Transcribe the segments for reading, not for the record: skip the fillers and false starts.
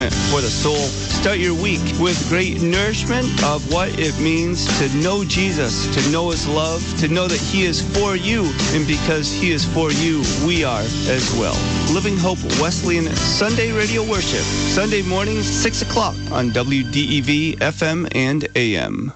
for the soul. Start your week with great nourishment of what it means to know Jesus, to know his love, to know that he is for you, and because he is for you, we are as well. Living Hope Wesleyan Sunday Radio Worship, Sunday mornings, 6 o'clock on WDEV FM and AM.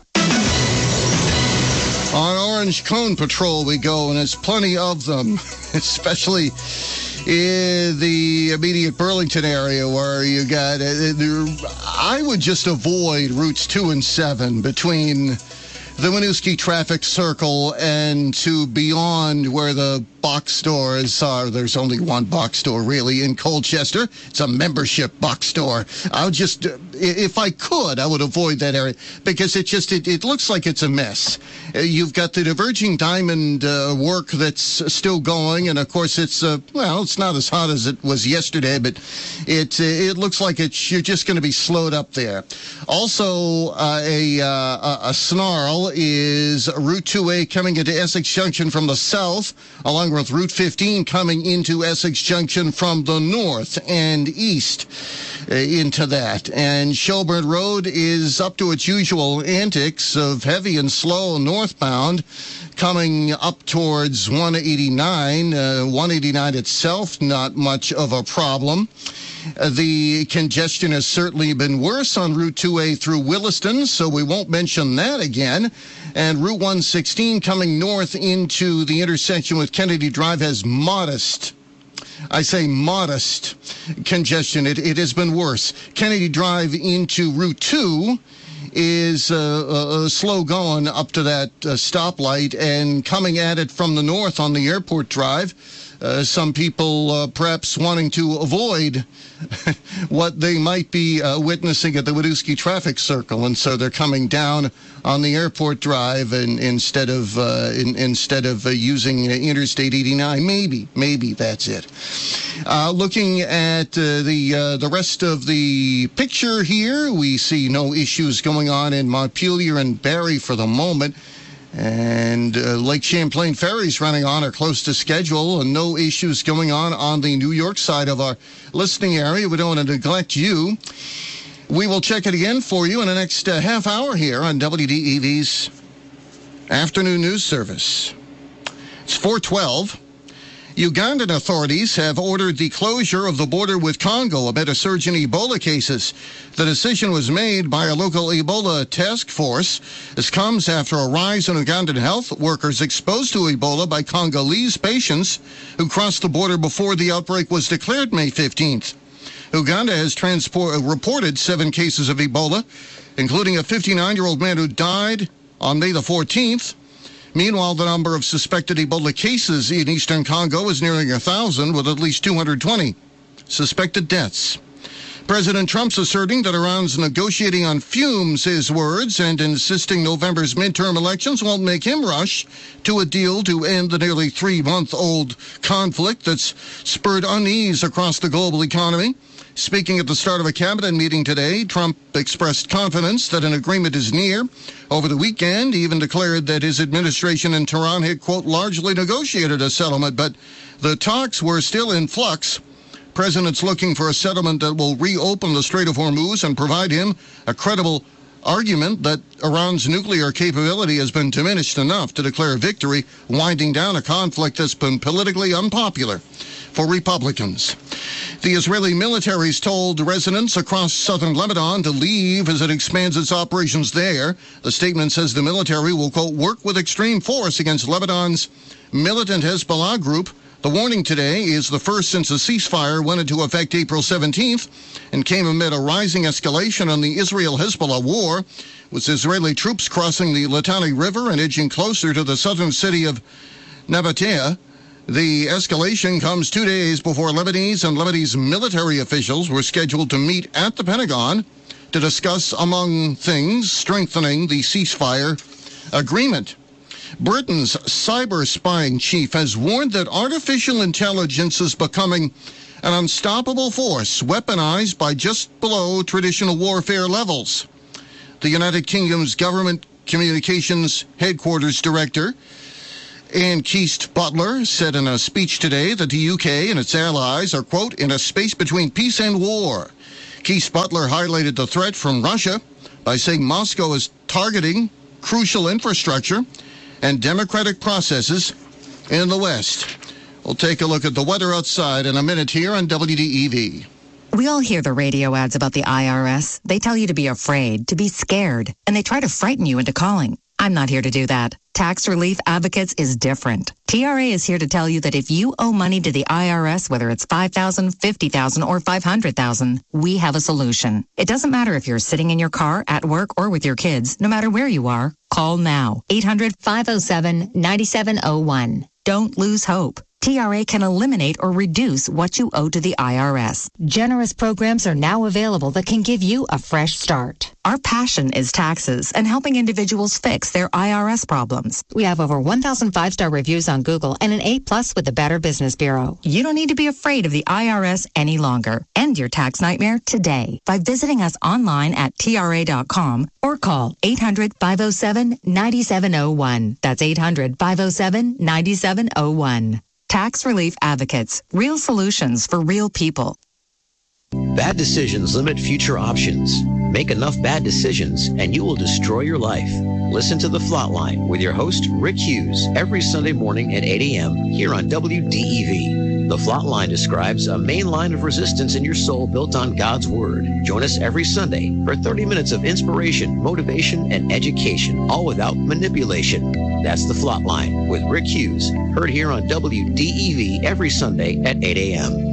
On Orange Cone Patrol we go, and there's plenty of them, especially in the immediate Burlington area where you got, I would just avoid routes 2 and 7 between the Winooski traffic circle and to beyond where the box stores are. There's only one box store really in Colchester. It's a membership box store. I would just, if I could, I would avoid that area because it looks like it's a mess. You've got the Diverging Diamond work that's still going, and of course it's it's not as hot as it was yesterday, but it looks like you're just going to be slowed up there. Also, a snarl is Route 2A coming into Essex Junction from the south, along with Route 15 coming into Essex Junction from the north and east into that. And Shelburne Road is up to its usual antics of heavy and slow northbound coming up towards 189. 189 itself, not much of a problem. The congestion has certainly been worse on Route 2A through Williston, so we won't mention that again. And Route 116 coming north into the intersection with Kennedy Drive has modest congestion. It has been worse. Kennedy Drive into Route 2 is slow going up to that stoplight, and coming at it from the north on the Airport Drive. Some people perhaps wanting to avoid what they might be witnessing at the Winooski traffic circle, and so they're coming down on the Airport Drive and instead of using Interstate 89. Maybe that's it. Looking at the rest of the picture here, we see no issues going on in Montpelier and Barrie for the moment. And Lake Champlain ferries running on are close to schedule, and no issues going on the New York side of our listening area. We don't want to neglect you. We will check it again for you in the next half hour here on WDEV's Afternoon News Service. It's 4:12. Ugandan authorities have ordered the closure of the border with Congo amid a surge in Ebola cases. The decision was made by a local Ebola task force. This comes after a rise in Ugandan health workers exposed to Ebola by Congolese patients who crossed the border before the outbreak was declared May 15th. Uganda has reported 7 cases of Ebola, including a 59-year-old man who died on May the 14th. Meanwhile, the number of suspected Ebola cases in eastern Congo is nearing 1,000, with at least 220 suspected deaths. President Trump's asserting that Iran's negotiating on fumes, his words, and insisting November's midterm elections won't make him rush to a deal to end the nearly 3-month-old conflict that's spurred unease across the global economy. Speaking at the start of a cabinet meeting today, Trump expressed confidence that an agreement is near. Over the weekend, he even declared that his administration in Tehran had, quote, largely negotiated a settlement, but the talks were still in flux. President's looking for a settlement that will reopen the Strait of Hormuz and provide him a credible argument that Iran's nuclear capability has been diminished enough to declare victory, winding down a conflict that's been politically unpopular for Republicans. The Israeli military's told residents across southern Lebanon to leave as it expands its operations there. The statement says the military will, quote, work with extreme force against Lebanon's militant Hezbollah group. The warning today is the first since a ceasefire went into effect April 17th and came amid a rising escalation on the Israel-Hezbollah war, with Israeli troops crossing the Litani River and edging closer to the southern city of Nabatea. The escalation comes 2 days before Lebanese and Lebanese military officials were scheduled to meet at the Pentagon to discuss, among things, strengthening the ceasefire agreement. Britain's cyber spying chief has warned that artificial intelligence is becoming an unstoppable force, weaponized by just below traditional warfare levels. The United Kingdom's Government Communications Headquarters Director, Anne Keast Butler, said in a speech today that the UK and its allies are, quote, in a space between peace and war. Keith Butler highlighted the threat from Russia by saying Moscow is targeting crucial infrastructure and democratic processes in the West. We'll take a look at the weather outside in a minute here on WDEV. We all hear the radio ads about the IRS. They tell you to be afraid, to be scared, and they try to frighten you into calling. I'm not here to do that. Tax Relief Advocates is different. TRA is here to tell you that if you owe money to the IRS, whether it's $5,000, $50,000, or $500,000, we have a solution. It doesn't matter if you're sitting in your car, at work, or with your kids. No matter where you are, call now. 800-507-9701. Don't lose hope. TRA can eliminate or reduce what you owe to the IRS. Generous programs are now available that can give you a fresh start. Our passion is taxes and helping individuals fix their IRS problems. We have over 1,000 5-star reviews on Google and an A+ with the Better Business Bureau. You don't need to be afraid of the IRS any longer. End your tax nightmare today by visiting us online at TRA.com or call 800-507-9701. That's 800-507-9701. Tax Relief Advocates. Real solutions for real people. Bad decisions limit future options. Make enough bad decisions and you will destroy your life. Listen to The Flatline with your host, Rick Hughes, every Sunday morning at 8 a.m. here on WDEV. The Flatline describes a main line of resistance in your soul built on God's Word. Join us every Sunday for 30 minutes of inspiration, motivation, and education, all without manipulation. That's The Flatline with Rick Hughes, heard here on WDEV every Sunday at 8 a.m.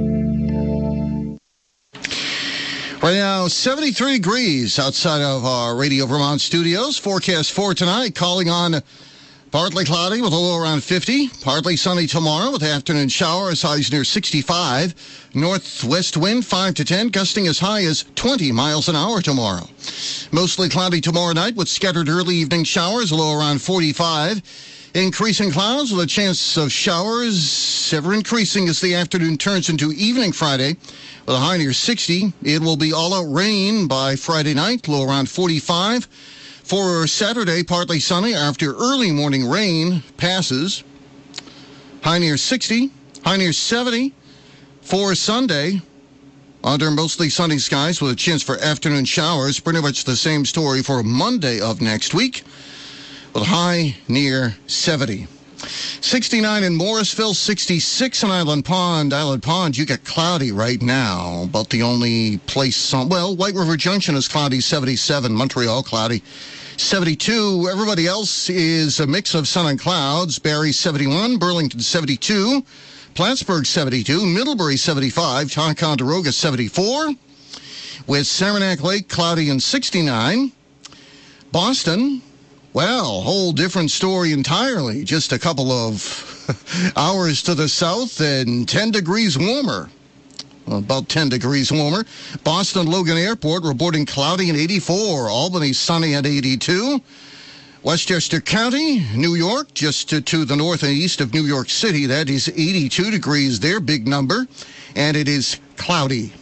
Right now, 73 degrees outside of our Radio Vermont studios. Forecast for tonight, calling on partly cloudy with a low around 50. Partly sunny tomorrow with afternoon showers, highs near 65. Northwest wind 5 to 10, gusting as high as 20 miles an hour tomorrow. Mostly cloudy tomorrow night with scattered early evening showers, a low around 45. Increasing clouds with a chance of showers ever increasing as the afternoon turns into evening Friday with a high near 60. It will be all-out rain by Friday night, low around 45. For Saturday, partly sunny after early morning rain passes. High near 60, high near 70. For Sunday, under mostly sunny skies with a chance for afternoon showers. Pretty much the same story for Monday of next week, with a high near 70. 69 in Morrisville, 66 in Island Pond. Island Pond, you get cloudy right now, but the only place on, well, White River Junction is cloudy, 77. Montreal, cloudy, 72. Everybody else is a mix of sun and clouds. Barrie, 71. Burlington, 72. Plattsburgh, 72. Middlebury, 75. Ticonderoga, 74. With Saranac Lake, cloudy and 69. Boston, well, whole different story entirely. Just a couple of hours to the south and 10 degrees warmer. About 10 degrees warmer. Boston Logan Airport reporting cloudy and 84. Albany sunny at 82. Westchester County, New York, just to the north and east of New York City. That is 82 degrees, their big number. And it is cloudy.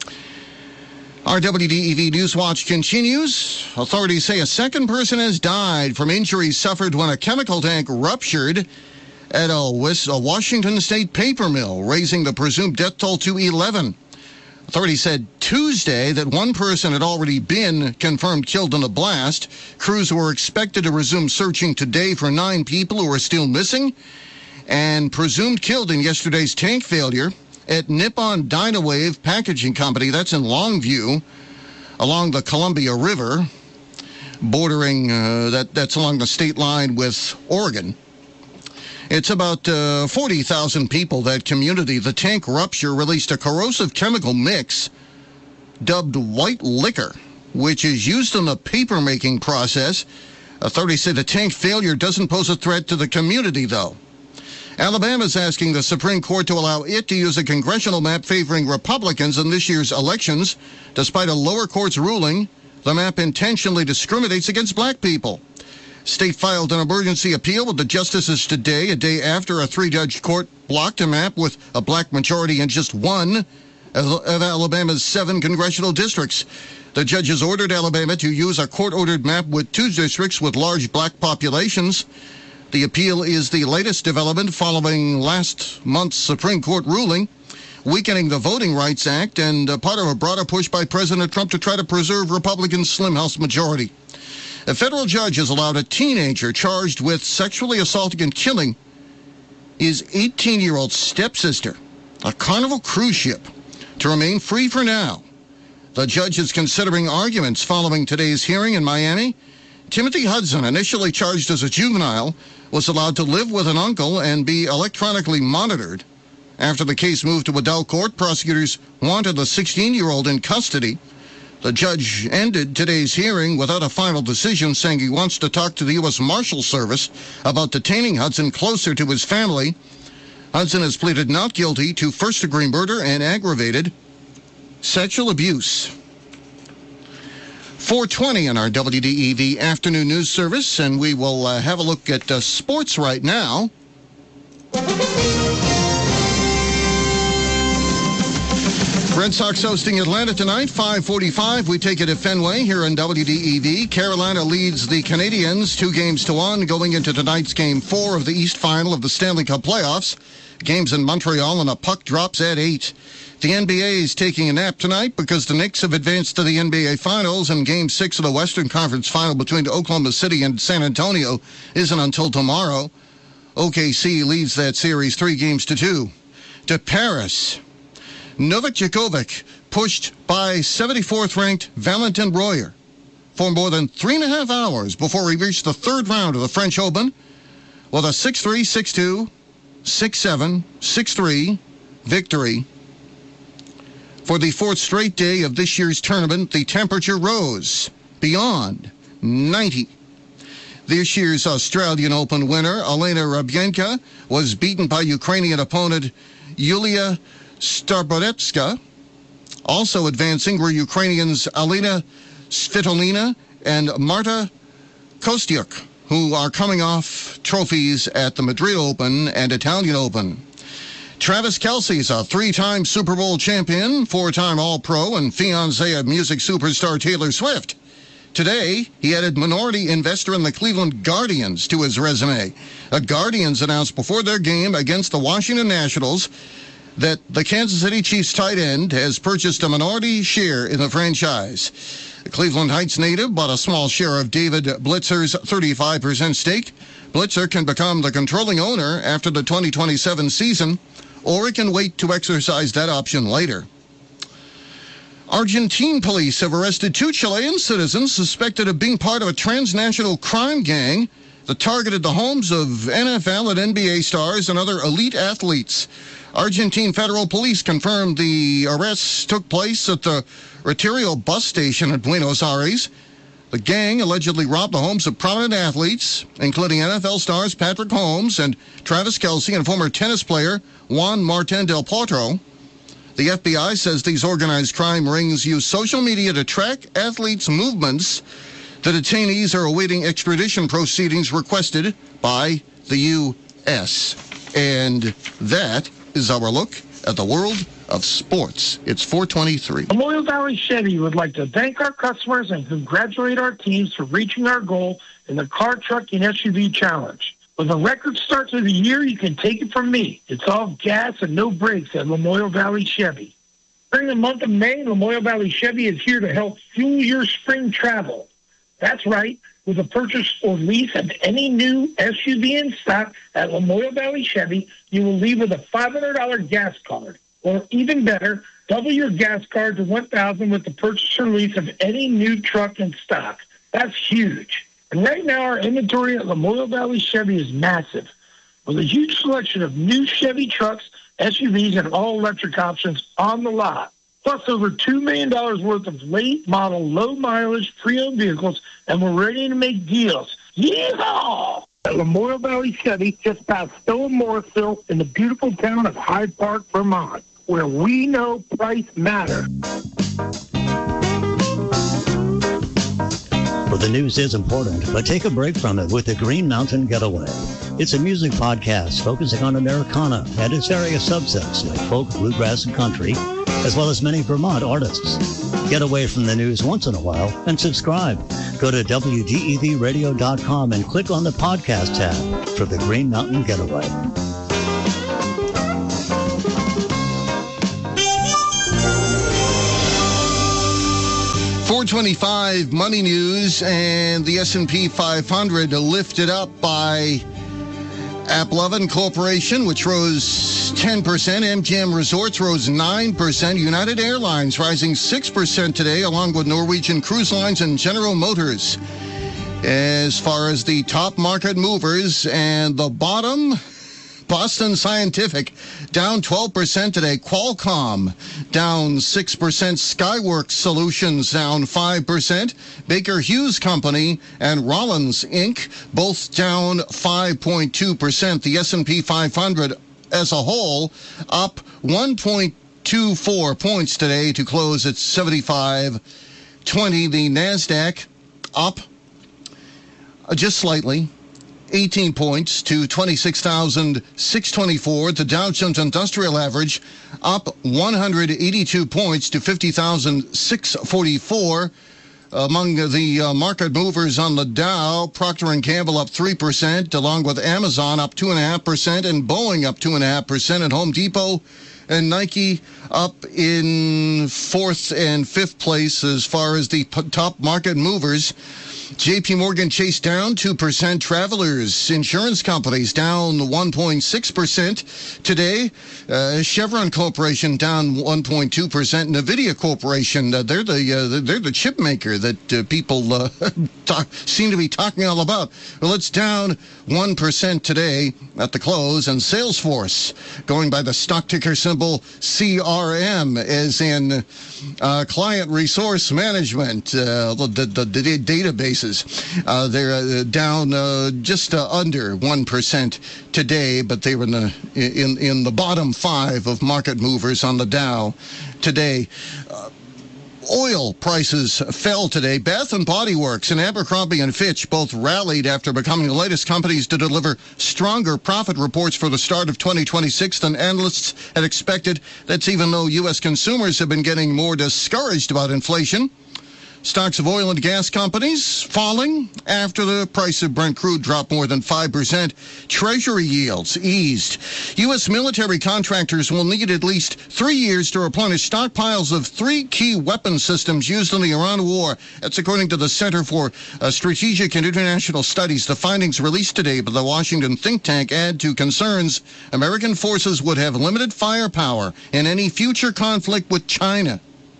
Our WDEV Newswatch continues. Authorities say a second person has died from injuries suffered when a chemical tank ruptured at a Washington State paper mill, raising the presumed death toll to 11. Authorities said Tuesday that one person had already been confirmed killed in the blast. Crews were expected to resume searching today for 9 people who are still missing and presumed killed in yesterday's tank failure at Nippon Dynawave Packaging Company. That's in Longview, along the Columbia River, bordering, that's along the state line with Oregon. It's about 40,000 people, that community. The tank rupture released a corrosive chemical mix dubbed white liquor, which is used in the paper-making process. Authorities say the tank failure doesn't pose a threat to the community, though. Alabama is asking the Supreme Court to allow it to use a congressional map favoring Republicans in this year's elections. Despite a lower court's ruling, the map intentionally discriminates against black people. State filed an emergency appeal with the justices today, a day after a 3-judge court blocked a map with a black majority in just one of Alabama's 7 congressional districts. The judges ordered Alabama to use a court-ordered map with 2 districts with large black populations. The appeal is the latest development following last month's Supreme Court ruling, weakening the Voting Rights Act and part of a broader push by President Trump to try to preserve Republicans' slim House majority. A federal judge has allowed a teenager charged with sexually assaulting and killing his 18-year-old stepsister, a Carnival cruise ship, to remain free for now. The judge is considering arguments following today's hearing in Miami. Timothy Hudson, initially charged as a juvenile, was allowed to live with an uncle and be electronically monitored. After the case moved to adult court, prosecutors wanted the 16-year-old in custody. The judge ended today's hearing without a final decision, saying he wants to talk to the U.S. Marshal Service about detaining Hudson closer to his family. Hudson has pleaded not guilty to first-degree murder and aggravated sexual abuse. 4:20 on our WDEV afternoon news service, and we will have a look at sports right now. Red Sox hosting Atlanta tonight, 5:45. We take it at Fenway here on WDEV. Carolina leads the Canadiens 2-1 going into tonight's Game 4 of the East Final of the Stanley Cup playoffs. Game's in Montreal and a puck drops at 8. The NBA is taking a nap tonight because the Knicks have advanced to the NBA Finals, and Game 6 of the Western Conference Final between Oklahoma City and San Antonio isn't until tomorrow. OKC leads that series 3-2. To Paris, Novak Djokovic pushed by 74th-ranked Valentin Royer for more than 3.5 hours before he reached the third round of the French Open with a 6-3, 6-2, 6-7, 6-3 victory. For the fourth straight day of this year's tournament, the temperature rose beyond 90. This year's Australian Open winner, Elena Rybakina, was beaten by Ukrainian opponent Yulia Starborevska. Also advancing were Ukrainians Alina Svitolina and Marta Kostyuk, who are coming off trophies at the Madrid Open and Italian Open. Travis Kelce is a 3-time Super Bowl champion, 4-time All-Pro, and fiancé of music superstar Taylor Swift. Today, he added minority investor in the Cleveland Guardians to his resume. The Guardians announced before their game against the Washington Nationals that the Kansas City Chiefs tight end has purchased a minority share in the franchise. The Cleveland Heights native bought a small share of David Blitzer's 35% stake. Blitzer can become the controlling owner after the 2027 season, or it can wait to exercise that option later. Argentine police have arrested 2 Chilean citizens suspected of being part of a transnational crime gang that targeted the homes of NFL and NBA stars and other elite athletes. Argentine federal police confirmed the arrests took place at the Retiro bus station in Buenos Aires. The gang allegedly robbed the homes of prominent athletes, including NFL stars Patrick Mahomes and Travis Kelce and former tennis player Juan Martín del Potro. The FBI says these organized crime rings use social media to track athletes' movements. The detainees are awaiting extradition proceedings requested by the U.S. And that is our look at the world of sports. It's 4:23. Memorial Valley Chevy would like to thank our customers and congratulate our teams for reaching our goal in the Car, Truck, and SUV Challenge. With a record start to the year, you can take it from me. It's all gas and no brakes at Memorial Valley Chevy. During the month of May, Memorial Valley Chevy is here to help fuel your spring travel. That's right. With a purchase or lease of any new SUV in stock at Memorial Valley Chevy, you will leave with a $500 gas card. Or even better, double your gas card to $1,000 with the purchase or lease of any new truck in stock. That's huge. And right now, our inventory at Memorial Valley Chevy is massive, with a huge selection of new Chevy trucks, SUVs, and all-electric options on the lot. Plus over $2 million worth of late-model, low-mileage, pre-owned vehicles, and we're ready to make deals. Yeehaw! At Memorial Valley Chevy, just past Stowe and Morrisville, in the beautiful town of Hyde Park, Vermont, where we know price matters. Well, the news is important, but take a break from it with the Green Mountain Getaway. It's a music podcast focusing on Americana and its various subsets like folk, bluegrass, and country, as well as many Vermont artists. Get away from the news once in a while and subscribe. Go to WDEVradio.com and click on the podcast tab for the Green Mountain Getaway. 425 money news, and the S&P 500 lifted up by AppLovin Corporation, which rose 10%. MGM Resorts rose 9%. United Airlines rising 6% today, along with Norwegian Cruise Lines and General Motors. As far as the top market movers, and the bottom, Boston Scientific down 12% today. Qualcomm down 6%. Skyworks Solutions down 5%. Baker Hughes Company and Rollins Inc. both down 5.2%. The S&P 500 as a whole up 1.24 points today to close at 75.20. The NASDAQ up just slightly, 18 points to 26,624. The Dow Jones Industrial Average up 182 points to 50,644. Among the market movers on the Dow, Procter & Gamble up 3%, along with Amazon up 2.5%, and Boeing up 2.5%, and Home Depot and Nike up in fourth and fifth place as far as the top market movers. JP Morgan Chase down 2%. Travelers Insurance Companies down 1.6% today. Chevron Corporation down 1.2%. NVIDIA Corporation, they're the chip maker that people seem to be talking all about. Well, it's down 1% today at the close. And Salesforce, going by the stock ticker symbol CRM, as in client resource management, the databases. They're down just under 1% today, but they were in the bottom five of market movers on the Dow today. Oil prices fell today. Bath & Body Works and Abercrombie & Fitch both rallied after becoming the latest companies to deliver stronger profit reports for the start of 2026 than analysts had expected. That's even though U.S. consumers have been getting more discouraged about inflation. Stocks of oil and gas companies falling after the price of Brent crude dropped more than 5%. Treasury yields eased. U.S. military contractors will need at least 3 years to replenish stockpiles of 3 key weapon systems used in the Iran war. That's according to the Center for Strategic and International Studies. The findings released today by the Washington think tank add to concerns American forces would have limited firepower in any future conflict with China.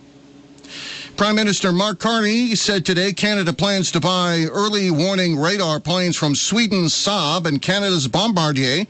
Prime Minister Mark Carney said today Canada plans to buy early warning radar planes from Sweden's Saab and Canada's Bombardier.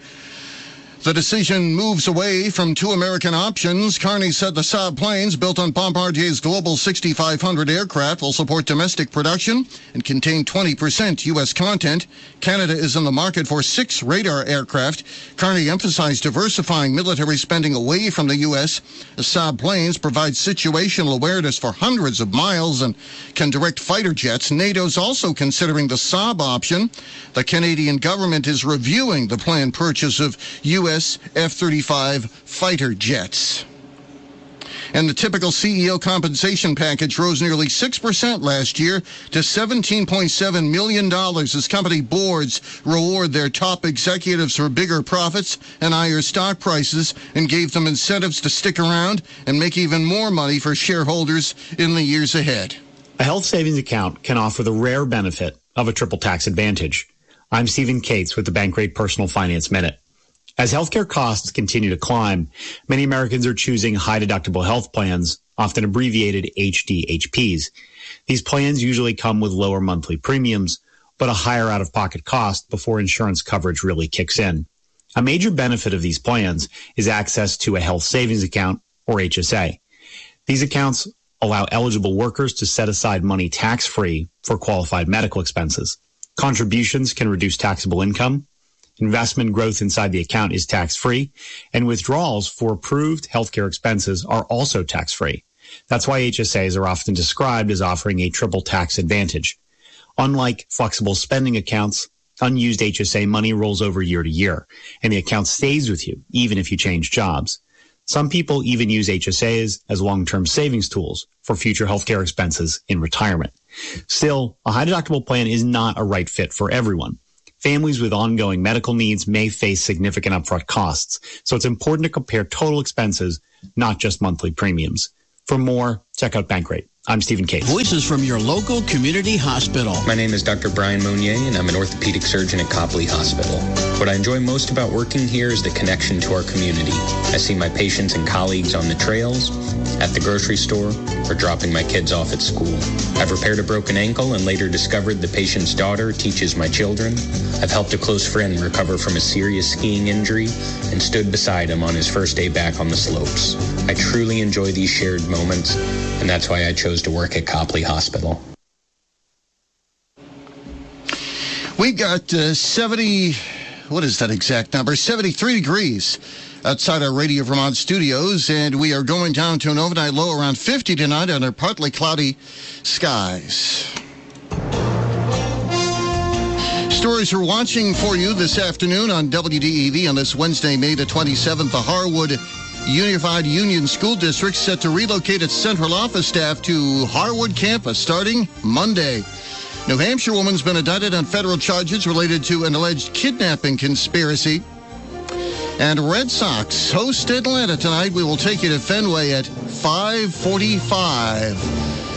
The decision moves away from 2 American options. Carney said the Saab planes, built on Bombardier's Global 6500 aircraft, will support domestic production and contain 20% U.S. content. Canada is in the market for 6 radar aircraft. Carney emphasized diversifying military spending away from the U.S. The Saab planes provide situational awareness for hundreds of miles and can direct fighter jets. NATO's also considering the Saab option. The Canadian government is reviewing the planned purchase of U.S. F-35 fighter jets. And the typical CEO compensation package rose nearly 6% last year to $17.7 million as company boards reward their top executives for bigger profits and higher stock prices and gave them incentives to stick around and make even more money for shareholders in the years ahead. A health savings account can offer the rare benefit of a triple tax advantage. I'm Stephen Cates with the Bankrate Personal Finance Minute. As healthcare costs continue to climb, many Americans are choosing high-deductible health plans, often abbreviated HDHPs. These plans usually come with lower monthly premiums, but a higher out-of-pocket cost before insurance coverage really kicks in. A major benefit of these plans is access to a health savings account, or HSA. These accounts allow eligible workers to set aside money tax-free for qualified medical expenses. Contributions can reduce taxable income. Investment growth inside the account is tax-free, and withdrawals for approved healthcare expenses are also tax-free. That's why HSAs are often described as offering a triple tax advantage. Unlike flexible spending accounts, unused HSA money rolls over year to year, and the account stays with you even if you change jobs. Some people even use HSAs as long-term savings tools for future healthcare expenses in retirement. Still, a high-deductible plan is not a right fit for everyone. Families with ongoing medical needs may face significant upfront costs, so it's important to compare total expenses, not just monthly premiums. For more, check out Bankrate. I'm Stephen Cates. Voices from your local community hospital. My name is Dr. Brian Monnier, and I'm an orthopedic surgeon at Copley Hospital. What I enjoy most about working here is the connection to our community. I see my patients and colleagues on the trails, at the grocery store, or dropping my kids off at school. I've repaired a broken ankle and later discovered the patient's daughter teaches my children. I've helped a close friend recover from a serious skiing injury and stood beside him on his first day back on the slopes. I truly enjoy these shared moments, and that's why I chose to work at Copley Hospital. We've got 73 degrees outside our Radio Vermont studios, and we are going down to an overnight low around 50 tonight under partly cloudy skies. Stories we're watching for you this afternoon on WDEV on this Wednesday, May the 27th. The Harwood Unified Union School District set to relocate its central office staff to Harwood campus starting Monday. New Hampshire woman's been indicted on federal charges related to an alleged kidnapping conspiracy. And Red Sox host Atlanta tonight. We will take you to Fenway at 5:45.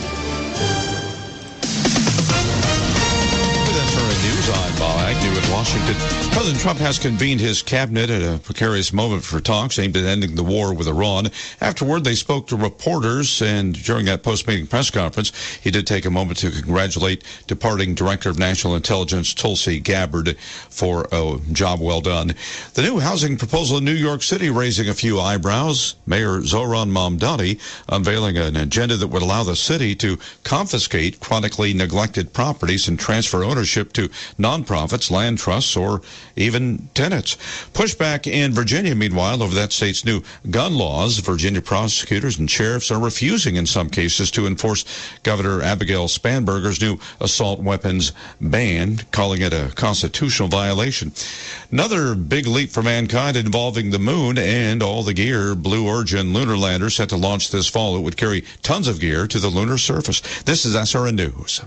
I'm Bob Agnew in Washington. President Trump has convened his cabinet at a precarious moment for talks aimed at ending the war with Iran. Afterward, they spoke to reporters, and during that post-meeting press conference, he did take a moment to congratulate departing Director of National Intelligence Tulsi Gabbard for a job well done. The new housing proposal in New York City raising a few eyebrows. Mayor Zohran Mamdani unveiling an agenda that would allow the city to confiscate chronically neglected properties and transfer ownership to nonprofits, land trusts, or even tenants. Pushback in Virginia, meanwhile, over that state's new gun laws. Virginia prosecutors and sheriffs are refusing in some cases to enforce Governor Abigail Spanberger's new assault weapons ban, calling it a constitutional violation. Another big leap for mankind involving the moon and all the gear. Blue Origin lunar lander set to launch this fall. It would carry tons of gear to the lunar surface. This is SRN News.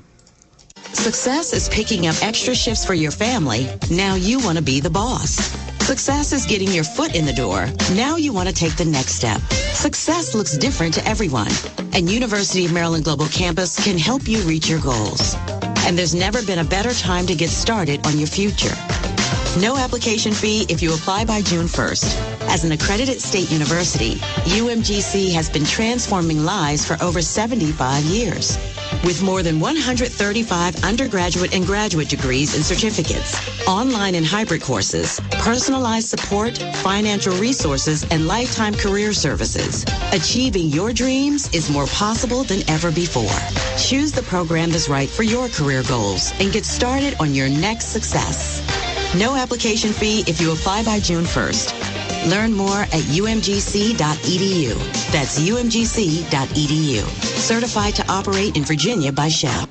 Success is picking up extra shifts for your family. Now you want to be the boss. Success is getting your foot in the door. Now you want to take the next step. Success looks different to everyone, and University of Maryland Global Campus can help you reach your goals. And there's never been a better time to get started on your future. No application fee if you apply by June 1st. As an accredited state university, UMGC has been transforming lives for over 75 years. With more than 135 undergraduate and graduate degrees and certificates, online and hybrid courses, personalized support, financial resources, and lifetime career services, achieving your dreams is more possible than ever before. Choose the program that's right for your career goals and get started on your next success. No application fee if you apply by June 1st. Learn more at umgc.edu. That's umgc.edu. Certified to operate in Virginia by Shell.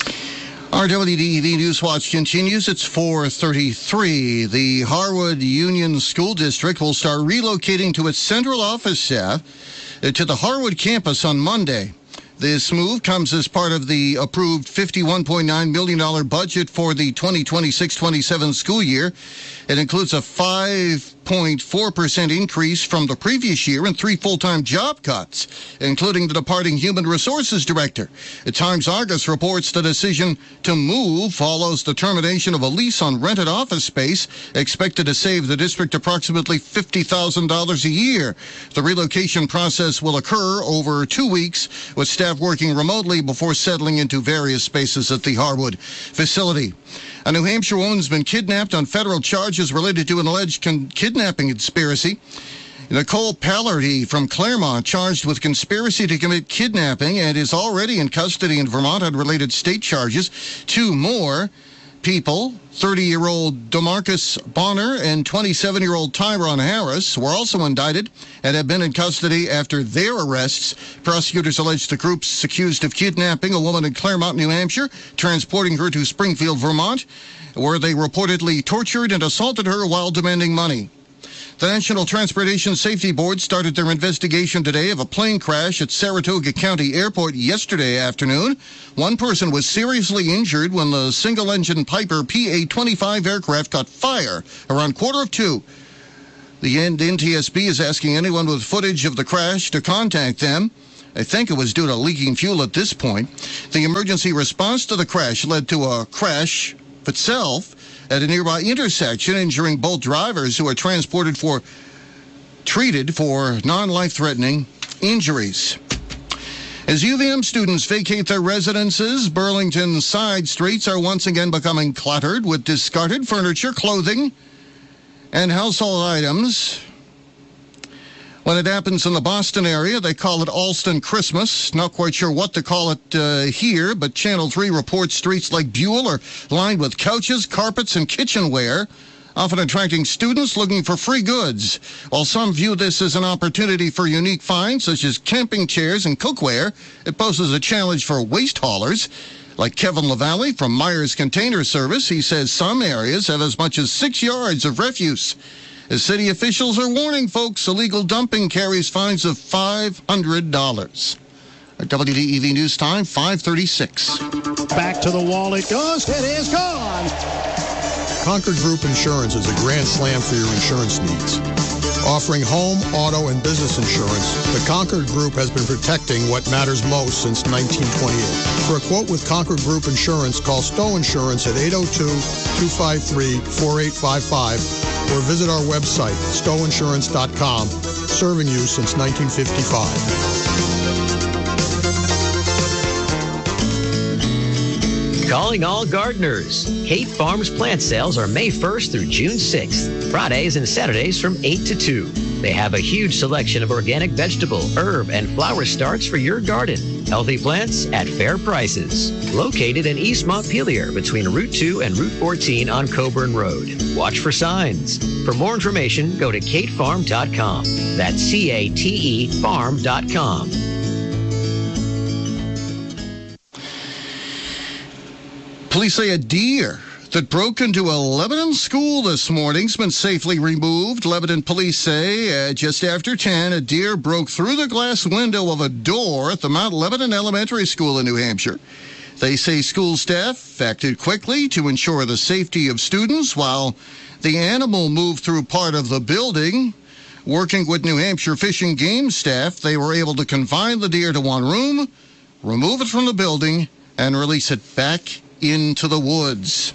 Our WDEV Newswatch continues. It's 4:33. The Harwood Union School District will start relocating to its central office staff to the Harwood campus on Monday. This move comes as part of the approved $51.9 million budget for the 2026-27 school year. It includes a 5.4% increase from the previous year and 3 full-time job cuts, including the departing Human Resources Director. The Times-Argus reports the decision to move follows the termination of a lease on rented office space, expected to save the district approximately $50,000 a year. The relocation process will occur over 2 weeks, with staff working remotely before settling into various spaces at the Harwood facility. A New Hampshire woman's been kidnapped on federal charges related to an alleged kidnapping conspiracy. Nicole Pallardy from Claremont charged with conspiracy to commit kidnapping and is already in custody in Vermont on related state charges. 2 more people, 30-year-old DeMarcus Bonner and 27-year-old Tyron Harris, were also indicted and have been in custody after their arrests. Prosecutors allege the groups accused of kidnapping a woman in Claremont, New Hampshire, transporting her to Springfield, Vermont, where they reportedly tortured and assaulted her while demanding money. The National Transportation Safety Board started their investigation today of a plane crash at Saratoga County Airport yesterday afternoon. 1 person was seriously injured when the single-engine Piper PA-25 aircraft caught fire around 1:45. The NTSB is asking anyone with footage of the crash to contact them. I think it was due to leaking fuel at this point. The emergency response to the crash led to a crash itself at a nearby intersection, injuring both drivers, who are treated for non-life-threatening injuries. As UVM students vacate their residences, Burlington's side streets are once again becoming cluttered with discarded furniture, clothing, and household items. When it happens in the Boston area, they call it Alston Christmas. Not quite sure what to call it here, but Channel 3 reports streets like Buell are lined with couches, carpets, and kitchenware, often attracting students looking for free goods. While some view this as an opportunity for unique finds, such as camping chairs and cookware, it poses a challenge for waste haulers. Like Kevin LaValle from Myers Container Service, he says some areas have as much as 6 yards of refuse. As city officials are warning folks, illegal dumping carries fines of $500. Our WDEV News Time, 5:36. Back to the wall it goes. It is gone. Concord Group Insurance is a grand slam for your insurance needs. Offering home, auto, and business insurance, the Concord Group has been protecting what matters most since 1928. For a quote with Concord Group Insurance, call Stowe Insurance at 802-253-4855 or visit our website, stoweinsurance.com, serving you since 1955. Calling all gardeners. Kate Farms plant sales are May 1st through June 6th, Fridays and Saturdays from 8 to 2. They have a huge selection of organic vegetable, herb, and flower starts for your garden. Healthy plants at fair prices. Located in East Montpelier between Route 2 and Route 14 on Coburn Road. Watch for signs. For more information, go to katefarm.com. That's CATE farm.com. Police say a deer that broke into a Lebanon school this morning has been safely removed. Lebanon police say just after 10, a deer broke through the glass window of a door at the Mount Lebanon Elementary School in New Hampshire. They say school staff acted quickly to ensure the safety of students while the animal moved through part of the building. Working with New Hampshire Fish and Game staff, they were able to confine the deer to one room, remove it from the building, and release it back into the woods.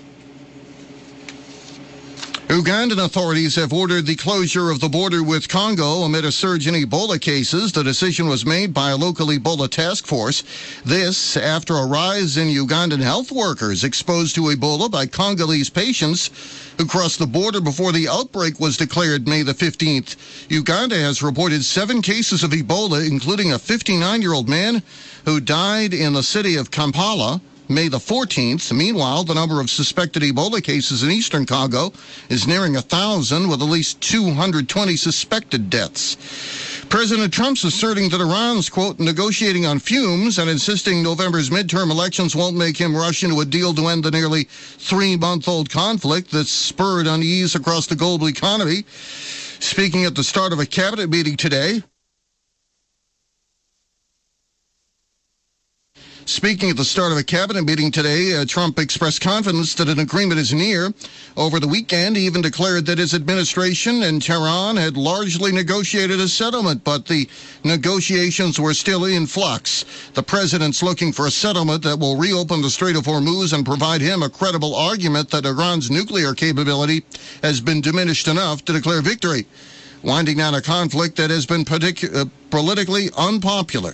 Ugandan authorities have ordered the closure of the border with Congo amid a surge in Ebola cases. The decision was made by a local Ebola task force. This after a rise in Ugandan health workers exposed to Ebola by Congolese patients who crossed the border before the outbreak was declared May the 15th. Uganda has reported 7 cases of Ebola, including a 59-year-old man who died in the city of Kampala May the 14th. Meanwhile, the number of suspected Ebola cases in eastern Congo is nearing 1,000, with at least 220 suspected deaths. President Trump's asserting that Iran's, quote, negotiating on fumes and insisting November's midterm elections won't make him rush into a deal to end the nearly 3-month-old conflict that's spurred unease across the global economy. Speaking at the start of a cabinet meeting today, Trump expressed confidence that an agreement is near. Over the weekend, he even declared that his administration and Tehran had largely negotiated a settlement, but the negotiations were still in flux. The president's looking for a settlement that will reopen the Strait of Hormuz and provide him a credible argument that Iran's nuclear capability has been diminished enough to declare victory, winding down a conflict that has been politically unpopular.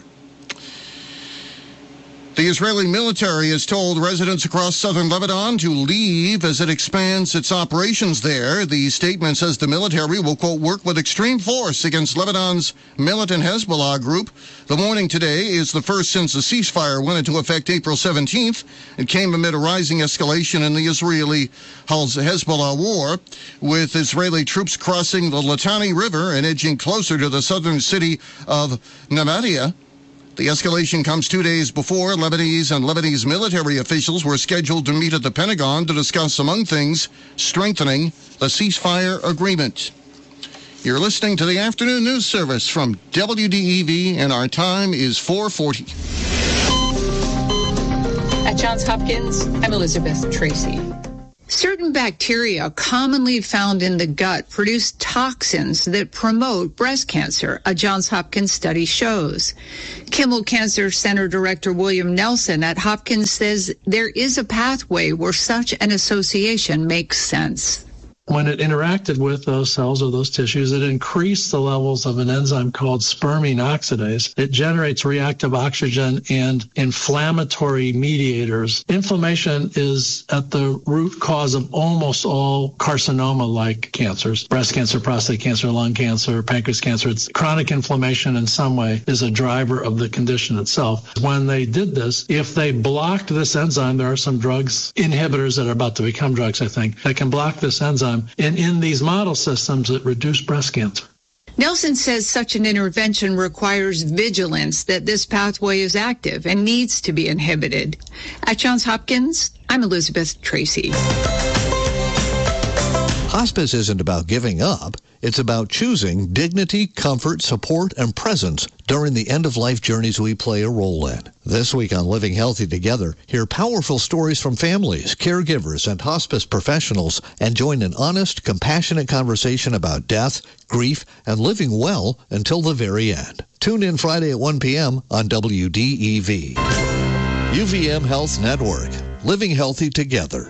The Israeli military has told residents across southern Lebanon to leave as it expands its operations there. The statement says the military will, quote, work with extreme force against Lebanon's militant Hezbollah group. The warning today is the first since the ceasefire went into effect April 17th. It came amid a rising escalation in the Israeli-Hezbollah war, with Israeli troops crossing the Litani River and edging closer to the southern city of Nabatieh. The escalation comes 2 days before Lebanese military officials were scheduled to meet at the Pentagon to discuss, among things, strengthening the ceasefire agreement. You're listening to the Afternoon News Service from WDEV, and our time is 4:40. At Johns Hopkins, I'm Elizabeth Tracy. Certain bacteria commonly found in the gut produce toxins that promote breast cancer, a Johns Hopkins study shows. Kimmel Cancer Center Director William Nelson at Hopkins says there is a pathway where such an association makes sense. When it interacted with those cells or those tissues, it increased the levels of an enzyme called spermine oxidase. It generates reactive oxygen and inflammatory mediators. Inflammation is at the root cause of almost all carcinoma-like cancers. Breast cancer, prostate cancer, lung cancer, pancreas cancer. It's chronic inflammation in some way is a driver of the condition itself. When they did this, if they blocked this enzyme, there are some drugs, inhibitors that are about to become drugs, I think, that can block this enzyme. And in these model systems, it reduced breast cancer. Nelson says such an intervention requires vigilance that this pathway is active and needs to be inhibited. At Johns Hopkins, I'm Elizabeth Tracy. Hospice isn't about giving up. It's about choosing dignity, comfort, support, and presence during the end-of-life journeys we play a role in. This week on Living Healthy Together, hear powerful stories from families, caregivers, and hospice professionals, and join an honest, compassionate conversation about death, grief, and living well until the very end. Tune in Friday at 1 p.m. on WDEV. UVM Health Network. Living Healthy Together.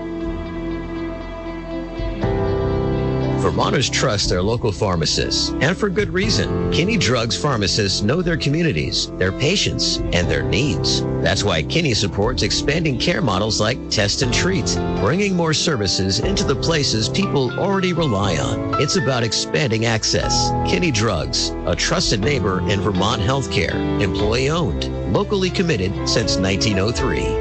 Vermonters trust their local pharmacists, and for good reason. Kinney Drugs pharmacists know their communities, their patients, and their needs. That's why Kinney supports expanding care models like Test and Treat, bringing more services into the places people already rely on. It's about expanding access. Kinney Drugs, a trusted neighbor in Vermont healthcare, employee-owned, locally committed since 1903.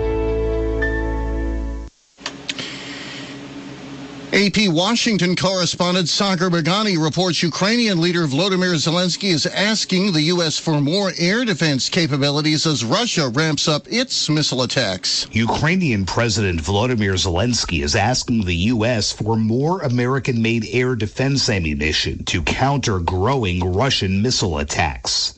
AP Washington correspondent Sagar Begani reports Ukrainian leader Volodymyr Zelensky is asking the U.S. for more air defense capabilities as Russia ramps up its missile attacks. Ukrainian President Volodymyr Zelensky is asking the U.S. for more American-made air defense ammunition to counter growing Russian missile attacks.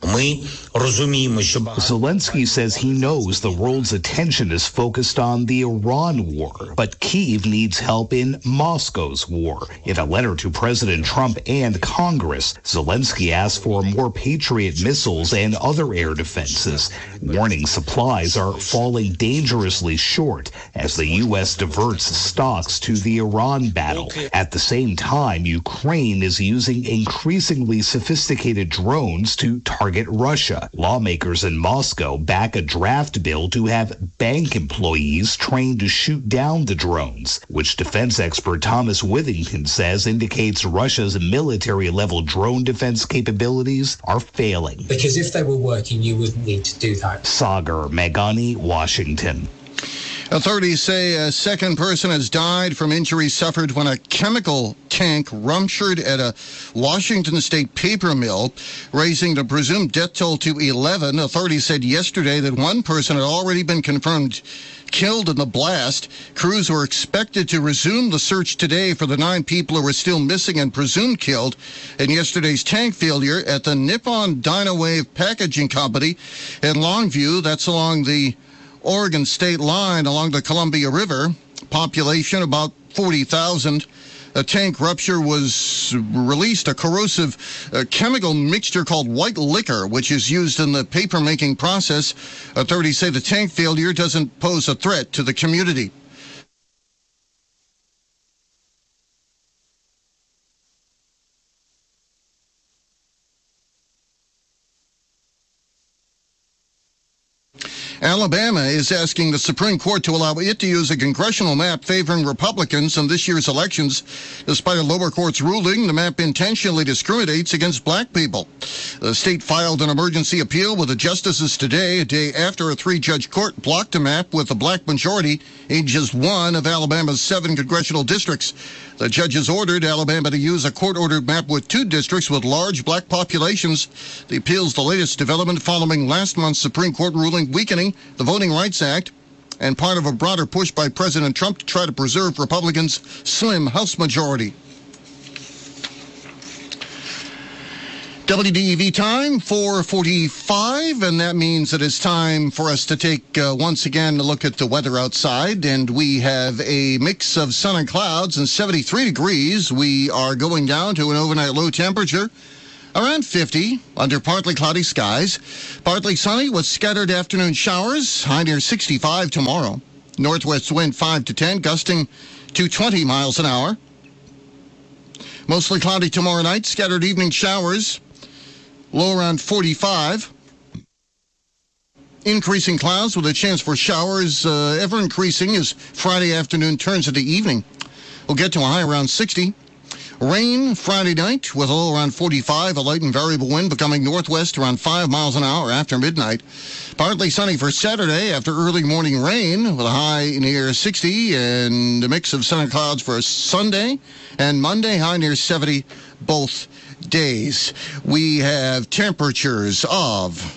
Zelensky says he knows the world's attention is focused on the Iran war, but Kyiv needs help in Moscow's war. In a letter to President Trump and Congress, Zelensky asked for more Patriot missiles and other air defenses, warning supplies are falling dangerously short as the U.S. diverts stocks to the Iran battle. At the same time, Ukraine is using increasingly sophisticated drones to target Russia. Lawmakers in Moscow back a draft bill to have bank employees trained to shoot down the drones, which defense expert Thomas Withington says indicates Russia's military-level drone defense capabilities are failing. Because if they were working, you wouldn't need to do that. Sagar Meghani, Washington. Authorities say a second person has died from injuries suffered when a chemical tank ruptured at a Washington state paper mill, raising the presumed death toll to 11. Authorities said yesterday that one person had already been confirmed killed in the blast. Crews were expected to resume the search today for the 9 people who were still missing and presumed killed in yesterday's tank failure at the Nippon Dynawave Packaging Company in Longview. That's along the Oregon state line along the Columbia River. Population about 40,000. A tank rupture was released a corrosive chemical mixture called white liquor, which is used in the paper making process. Authorities say the tank failure doesn't pose a threat to the community. Alabama is asking the Supreme Court to allow it to use a congressional map favoring Republicans in this year's elections. Despite a lower court's ruling, the map intentionally discriminates against black people. The state filed an emergency appeal with the justices today, a day after a 3-judge court blocked a map with a black majority in just one of Alabama's 7 congressional districts. The judges ordered Alabama to use a court-ordered map with 2 districts with large black populations. The appeal is the latest development following last month's Supreme Court ruling weakening the Voting Rights Act and part of a broader push by President Trump to try to preserve Republicans' slim House majority. WDEV time, 4:45, and that means that it's time for us to take, once again, a look at the weather outside, and we have a mix of sun and clouds and 73 degrees. We are going down to an overnight low temperature around 50 under partly cloudy skies. Partly sunny with scattered afternoon showers, high near 65 tomorrow. Northwest wind 5 to 10, gusting to 20 miles an hour. Mostly cloudy tomorrow night, scattered evening showers. Low around 45. Increasing clouds with a chance for showers ever increasing as Friday afternoon turns into evening. We'll get to a high around 60. Rain Friday night with a low around 45. A light and variable wind becoming northwest around 5 miles an hour after midnight. Partly sunny for Saturday after early morning rain with a high near 60 and a mix of sun and clouds for Sunday and Monday, high near 70 both days. We have temperatures of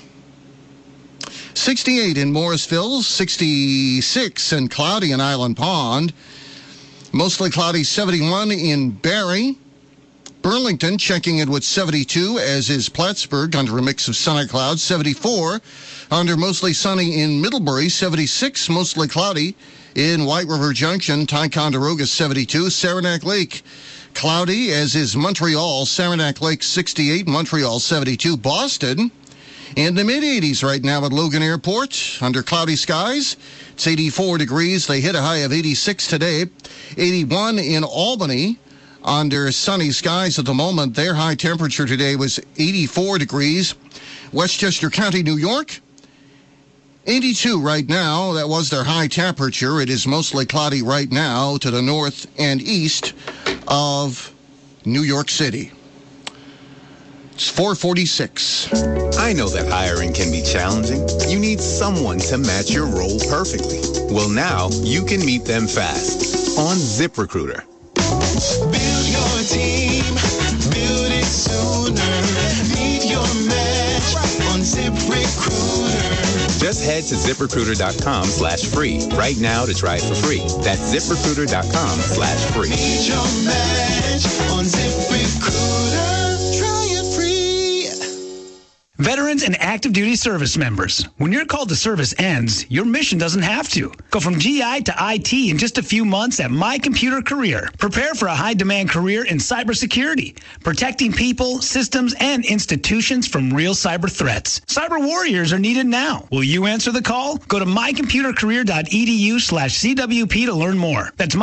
68 in Morrisville, 66 and cloudy in Island Pond, mostly cloudy 71 in Barrie. Burlington checking in with 72, as is Plattsburgh under a mix of sun and clouds, 74 under mostly sunny in Middlebury, 76 mostly cloudy in White River Junction, Ticonderoga 72, Saranac Lake cloudy, as is Montreal, Saranac Lake 68, Montreal 72, Boston in the mid-80s right now at Logan Airport under cloudy skies. It's 84 degrees. They hit a high of 86 today. 81 in Albany under sunny skies at the moment. Their high temperature today was 84 degrees. Westchester County, New York, 82 right now. That was their high temperature. It is mostly cloudy right now to the north and east of New York City. It's 4:46. I know that hiring can be challenging. You need someone to match your role perfectly. Well, now you can meet them fast on ZipRecruiter. Build your team, build it sooner. Meet your match on ZipRecruiter. Just head to ZipRecruiter.com/free right now to try it for free. That's ZipRecruiter.com/free. Meet your match on ZipRecruiter. Try it free. Veterans and active duty service members, when your call to service ends, your mission doesn't have to. Go from GI to IT in just a few months at My Computer Career. Prepare for a high-demand career in cybersecurity, protecting people, systems, and institutions from real cyber threats. Cyber warriors are needed now. Will you answer the call? Go to mycomputercareer.edu/CWP to learn more. That's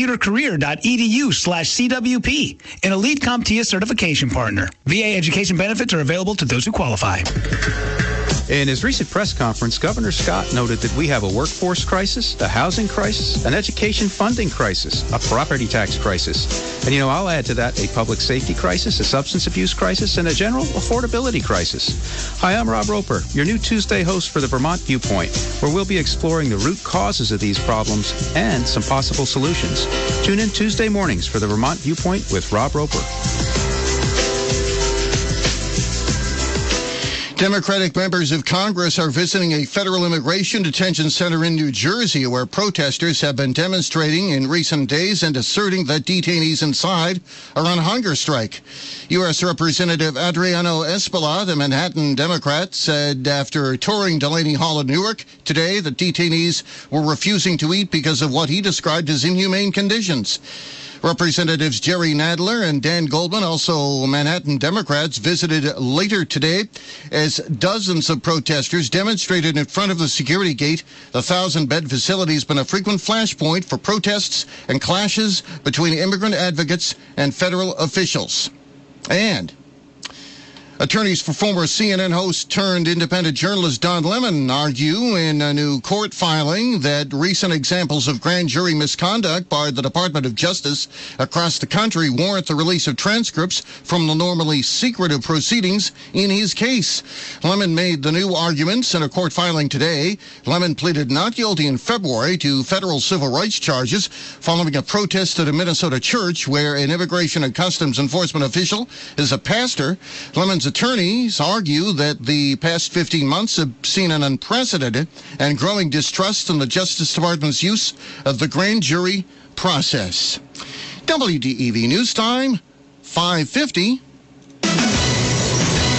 mycomputercareer.edu/CWP, an Elite CompTIA certification partner. VA education benefits are available to those who qualify. In his recent press conference, Governor Scott noted that we have a workforce crisis, a housing crisis, an education funding crisis, a property tax crisis. And, I'll add to that a public safety crisis, a substance abuse crisis, and a general affordability crisis. Hi, I'm Rob Roper, your new Tuesday host for the Vermont Viewpoint, where we'll be exploring the root causes of these problems and some possible solutions. Tune in Tuesday mornings for the Vermont Viewpoint with Rob Roper. Democratic members of Congress are visiting a federal immigration detention center in New Jersey where protesters have been demonstrating in recent days and asserting that detainees inside are on hunger strike. U.S. Representative Adriano Espola, the Manhattan Democrat, said after touring Delaney Hall in Newark today that detainees were refusing to eat because of what he described as inhumane conditions. Representatives Jerry Nadler and Dan Goldman, also Manhattan Democrats, visited later today as dozens of protesters demonstrated in front of the security gate. The 1,000-bed facility has been a frequent flashpoint for protests and clashes between immigrant advocates and federal officials. And attorneys for former CNN host turned independent journalist Don Lemon argue in a new court filing that recent examples of grand jury misconduct by the Department of Justice across the country warrant the release of transcripts from the normally secretive proceedings in his case. Lemon made the new arguments in a court filing today. Lemon pleaded not guilty in February to federal civil rights charges following a protest at a Minnesota church where an Immigration and Customs Enforcement official is a pastor. Lemon's attorneys argue that the past 15 months have seen an unprecedented and growing distrust in the Justice Department's use of the grand jury process. WDEV News Time, 5:50.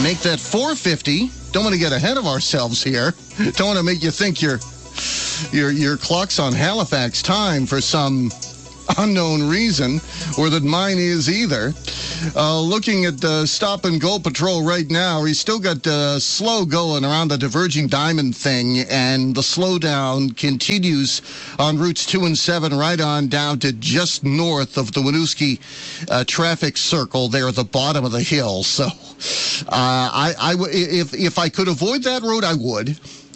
Make that 450. Don't want to get ahead of ourselves here. Don't want to make you think your clock's on Halifax time for some unknown reason, or that mine is either. Looking at the stop and go patrol right now, he's still got slow going around the diverging diamond thing, and the slowdown continues on routes 2 and 7 right on down to just north of the Winooski traffic circle there at the bottom of the hill. So if I could avoid that road, I would.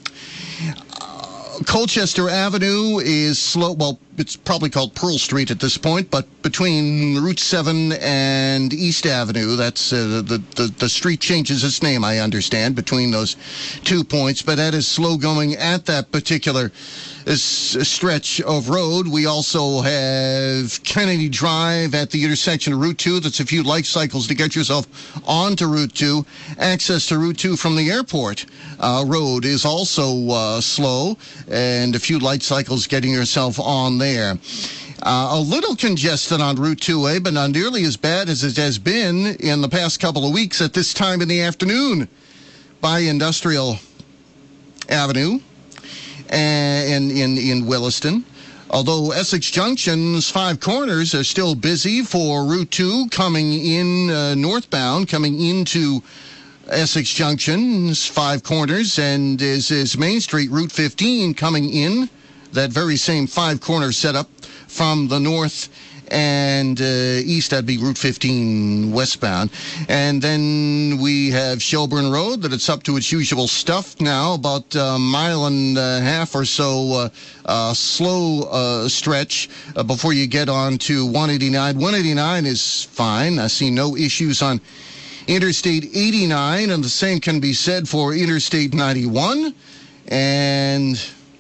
Colchester Avenue is slow. Well, it's probably called Pearl Street at this point, but between Route 7 and East Avenue, that's the street changes its name, I understand, between those 2 points, but that is slow going at that particular stretch of road. We also have Kennedy Drive at the intersection of Route 2. That's a few life cycles to get yourself onto Route 2. Access to Route 2 from the airport road is also slow, and a few light cycles getting yourself on there. A little congested on Route 2A, but not nearly as bad as it has been in the past couple of weeks at this time in the afternoon by Industrial Avenue and in Williston. Although Essex Junction's 5 corners are still busy for Route 2 coming in northbound, coming into Essex Junction's 5 corners, and is Main Street Route 15 coming in, that very same 5-corner setup from the north and east. That'd be Route 15 westbound. And then we have Shelburne Road, that it's up to its usual stuff now, about a mile and a half or so slow stretch before you get on to 189. 189 is fine. I see no issues on Interstate 89, and the same can be said for Interstate 91 and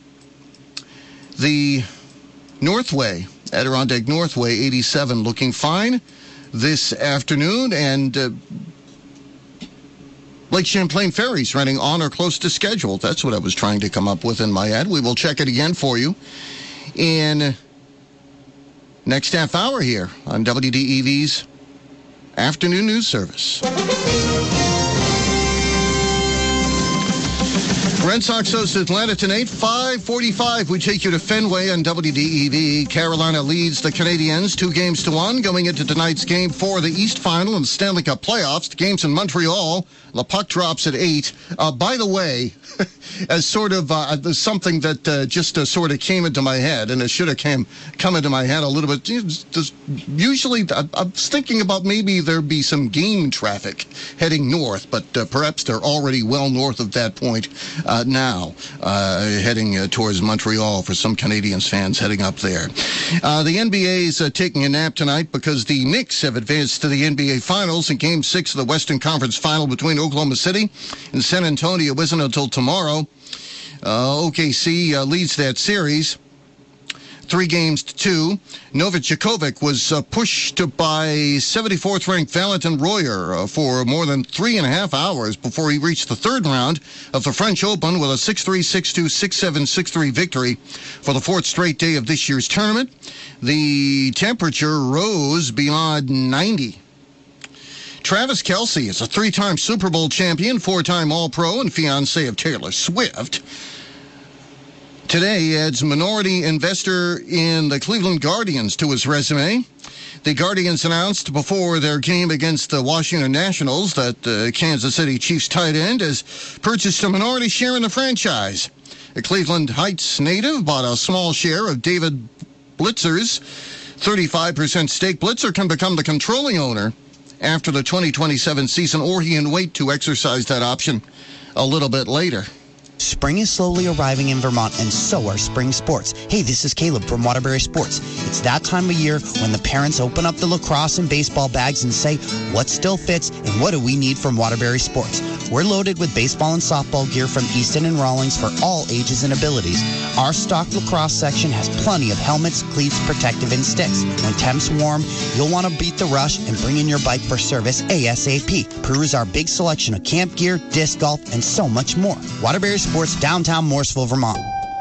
the Northway, Adirondack Northway 87, looking fine this afternoon, and Lake Champlain Ferries running on or close to schedule. That's what I was trying to come up with in my head. We will check it again for you in next half hour here on WDEV's Afternoon News Service. Red Sox host Atlanta tonight, 5:45. We take you to Fenway on WDEV. Carolina leads the Canadiens 2-1 going into tonight's game for the East Final and the Stanley Cup playoffs. The game's in Montreal. The puck drops at 8. By the way, as sort of something that just sort of came into my head, and it should have come into my head a little bit. Usually, I was thinking about maybe there'd be some game traffic heading north, but perhaps they're already well north of that point now, heading towards Montreal for some Canadiens fans heading up there. The NBA is taking a nap tonight because the Knicks have advanced to the NBA Finals, and Game 6 of the Western Conference Final between Oklahoma City and San Antonio isn't until tomorrow. OKC leads that series 3-2. Novak Djokovic was pushed by 74th ranked Valentin Royer for more than 3.5 hours before he reached the third round of the French Open with a 6-3, 6-2, 6-7, 6-3 victory for the 4th straight day of this year's tournament. The temperature rose beyond 90. Travis Kelce is a 3-time Super Bowl champion, 4-time All-Pro, and fiancé of Taylor Swift. Today adds minority investor in the Cleveland Guardians to his resume. The Guardians announced before their game against the Washington Nationals that the Kansas City Chiefs tight end has purchased a minority share in the franchise. A Cleveland Heights native bought a small share of David Blitzer's 35% stake. Blitzer can become the controlling owner after the 2027 season, or he can wait to exercise that option a little bit later. Spring is slowly arriving in Vermont, and so are spring sports. Hey, this is Caleb from Waterbury Sports. It's that time of year when the parents open up the lacrosse and baseball bags and say, what still fits and what do we need from Waterbury Sports? We're loaded with baseball and softball gear from Easton and Rawlings for all ages and abilities. Our stock lacrosse section has plenty of helmets, cleats, protective, and sticks. When temps warm, you'll want to beat the rush and bring in your bike for service ASAP. Peruse our big selection of camp gear, disc golf, and so much more. Waterbury Sports, downtown Morrisville, Vermont.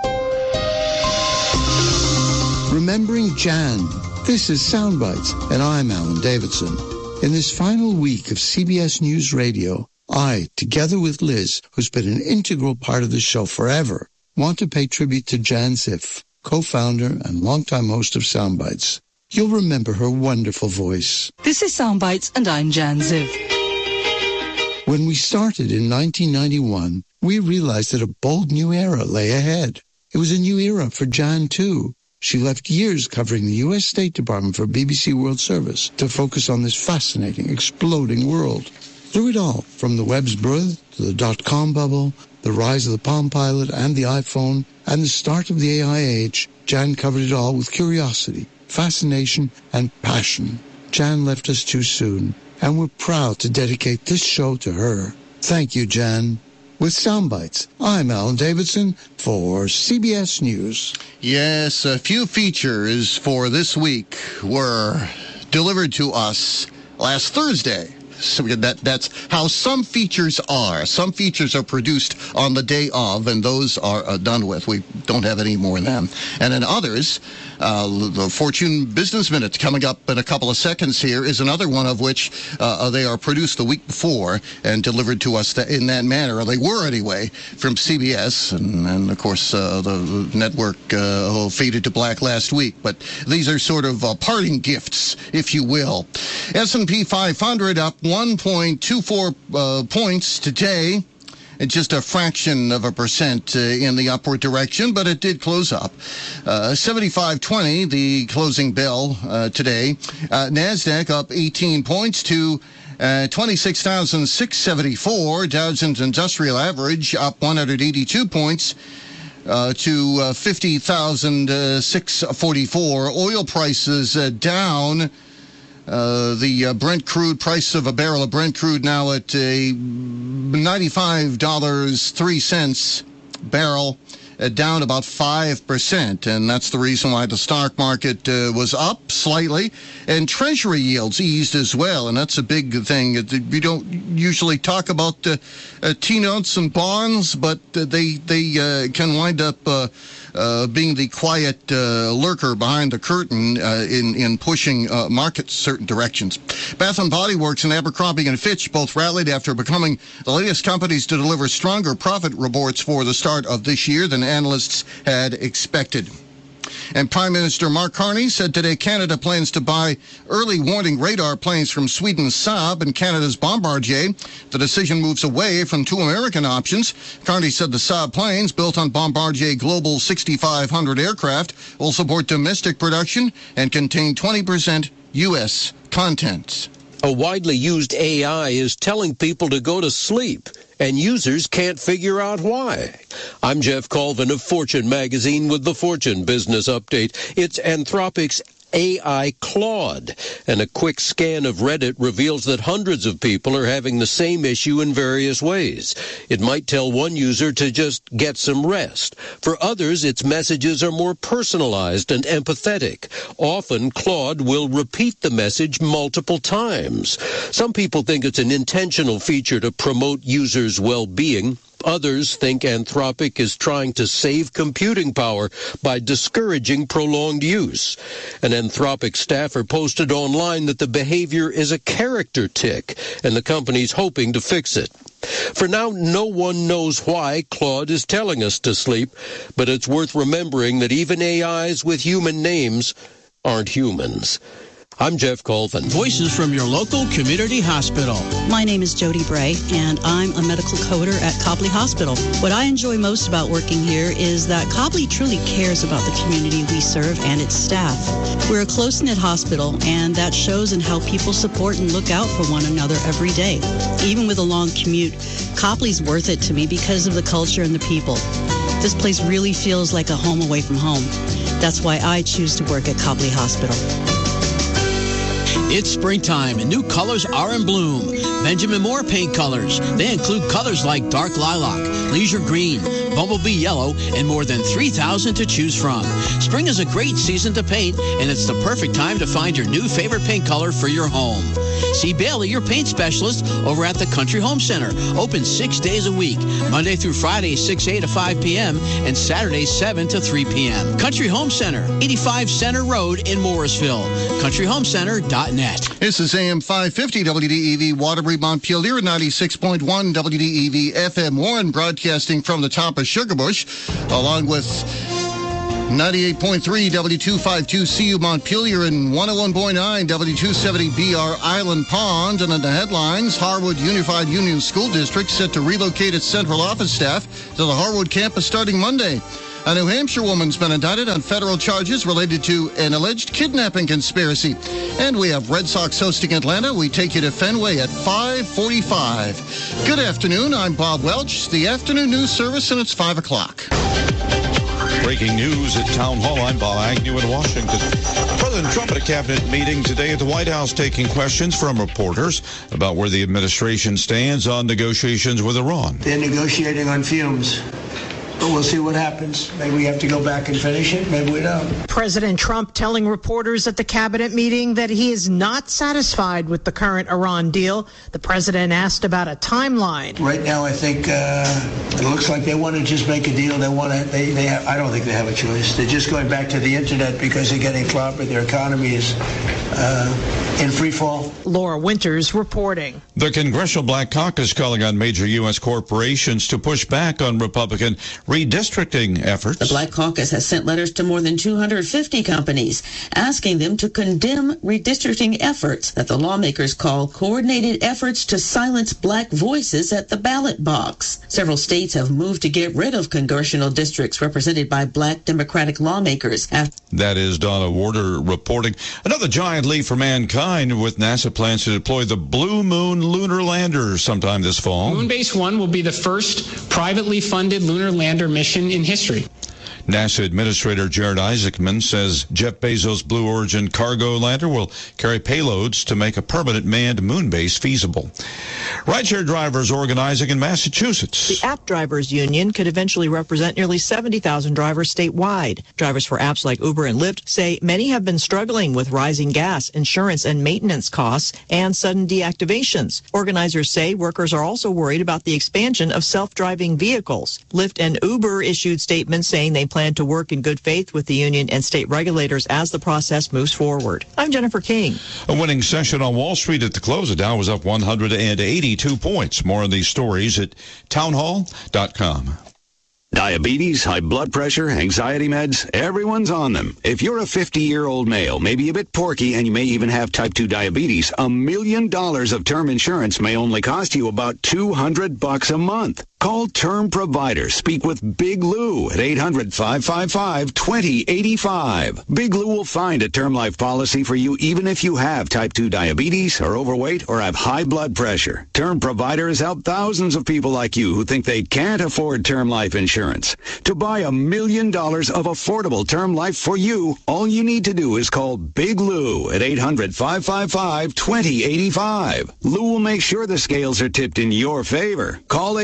Remembering Jan. This is Soundbites, and I'm Alan Davidson. In this final week of CBS News Radio, I, together with Liz, who's been an integral part of the show forever, want to pay tribute to Jan Ziff, co-founder and longtime host of Soundbites. You'll remember her wonderful voice. This is Soundbites, and I'm Jan Ziff. When we started in 1991, we realized that a bold new era lay ahead. It was a new era for Jan, too. She left years covering the U.S. State Department for BBC World Service to focus on this fascinating, exploding world. Through it all, from the web's birth to the dot-com bubble, the rise of the Palm Pilot and the iPhone, and the start of the AI age, Jan covered it all with curiosity, fascination, and passion. Jan left us too soon, and we're proud to dedicate this show to her. Thank you, Jan. With Soundbites, I'm Alan Davidson for CBS News. Yes, a few features for this week were delivered to us last Thursday. So that's how some features are. Some features are produced on the day of, and those are done with. We don't have any more of them. And then others, the Fortune Business Minute coming up in a couple of seconds here is another one of which they are produced the week before and delivered to us in that manner. Or they were anyway, from CBS. And of course, the network faded to black last week. But these are sort of parting gifts, if you will. S&P 500 up 1.24 points today. It's just a fraction of a percent in the upward direction, but it did close up. 75.20, the closing bell today. NASDAQ up 18 points to 26,674. Dow Jones Industrial Average up 182 points to 50,644. Oil prices down. The Brent crude price of a barrel of Brent crude now at $95.03 barrel, down about 5%. And that's the reason why the stock market was up slightly. And Treasury yields eased as well. And that's a big thing. We don't usually talk about T-notes and bonds, but they can wind up being the quiet lurker behind the curtain in pushing markets certain directions. Bath & Body Works and Abercrombie & Fitch both rallied after becoming the latest companies to deliver stronger profit reports for the start of this year than analysts had expected. And Prime Minister Mark Carney said today Canada plans to buy early warning radar planes from Sweden's Saab and Canada's Bombardier. The decision moves away from two American options. Carney said the Saab planes, built on Bombardier Global 6500 aircraft, will support domestic production and contain 20% U.S. content. A widely used AI is telling people to go to sleep, and users can't figure out why. I'm Jeff Colvin of Fortune magazine with the Fortune Business Update. It's Anthropic's AI Claude, and a quick scan of Reddit reveals that hundreds of people are having the same issue in various ways. It might tell one user to just get some rest. For others, its messages are more personalized and empathetic. Often, Claude will repeat the message multiple times. Some people think it's an intentional feature to promote users' well-being. Others think Anthropic is trying to save computing power by discouraging prolonged use. An Anthropic staffer posted online that the behavior is a character tic, and the company's hoping to fix it. For now, no one knows why Claude is telling us to sleep, but it's worth remembering that even AIs with human names aren't humans. I'm Jeff Colvin. Voices from your local community hospital. My name is Jody Bray, and I'm a medical coder at Copley Hospital. What I enjoy most about working here is that Copley truly cares about the community we serve and its staff. We're a close-knit hospital, and that shows in how people support and look out for one another every day. Even with a long commute, Copley's worth it to me because of the culture and the people. This place really feels like a home away from home. That's why I choose to work at Copley Hospital. It's springtime and new colors are in bloom. Benjamin Moore paint colors. They include colors like dark lilac, leisure green, bumblebee yellow, and more than 3,000 to choose from. Spring is a great season to paint, and it's the perfect time to find your new favorite paint color for your home. See Bailey, your paint specialist, over at the Country Home Center. Open 6 days a week, Monday through Friday, 6 a.m. to 5 p.m., and Saturday, 7 to 3 p.m. Country Home Center, 85 Center Road in Morrisville. CountryHomeCenter.net. This is AM 550 WDEV Waterbury Montpelier, 96.1 WDEV FM Warren, broadcasting from the top of Sugarbush, along with 98.3 W252 CU Montpelier and 101.9 W270 BR Island Pond. And in the headlines, Harwood Unified Union School District set to relocate its central office staff to the Harwood campus starting Monday. A New Hampshire woman's been indicted on federal charges related to an alleged kidnapping conspiracy. And we have Red Sox hosting Atlanta. We take you to Fenway at 5:45. Good afternoon. I'm Bob Welch. The afternoon news service, and it's 5 o'clock. Breaking news at Town Hall. I'm Bob Agnew in Washington. President Trump at a cabinet meeting today at the White House taking questions from reporters about where the administration stands on negotiations with Iran. They're negotiating on fumes. But we'll see what happens. Maybe we have to go back and finish it. Maybe we don't. President Trump telling reporters at the cabinet meeting that he is not satisfied with the current Iran deal. The president asked about a timeline. Right now, I think it looks like they want to just make a deal. They want to. They have, I don't think they have a choice. They're just going back to the internet because they're getting clobbered. Their economy is in free fall. Laura Winters reporting. The Congressional Black Caucus calling on major U.S. corporations to push back on Republican redistricting efforts. The Black Caucus has sent letters to more than 250 companies asking them to condemn redistricting efforts that the lawmakers call coordinated efforts to silence black voices at the ballot box. Several states have moved to get rid of congressional districts represented by black Democratic lawmakers. That is Donna Warder reporting. Another giant leap for mankind with NASA plans to deploy the Blue Moon lunar lander sometime this fall. Moonbase 1 will be the first privately funded lunar lander mission in history. NASA Administrator Jared Isaacman says Jeff Bezos' Blue Origin cargo lander will carry payloads to make a permanent manned moon base feasible. Rideshare drivers organizing in Massachusetts. The App Drivers Union could eventually represent nearly 70,000 drivers statewide. Drivers for apps like Uber and Lyft say many have been struggling with rising gas, insurance, and maintenance costs and sudden deactivations. Organizers say workers are also worried about the expansion of self-driving vehicles. Lyft and Uber issued statements saying they plan to work in good faith with the union and state regulators as the process moves forward. I'm Jennifer King. A winning session on Wall Street at the close. The Dow was up 182 points. More on these stories at townhall.com. Diabetes, high blood pressure, anxiety meds, everyone's on them. If you're a 50-year-old male, maybe a bit porky, and you may even have type 2 diabetes, $1 million of term insurance may only cost you about $200 a month. Call Term Provider. Speak with Big Lou at 800-555-2085. Big Lou will find a term life policy for you even if you have type 2 diabetes, are overweight, or have high blood pressure. Term Provider has helped thousands of people like you who think they can't afford term life insurance. To buy $1 million of affordable term life for you, all you need to do is call Big Lou at 800-555-2085. Lou will make sure the scales are tipped in your favor. Call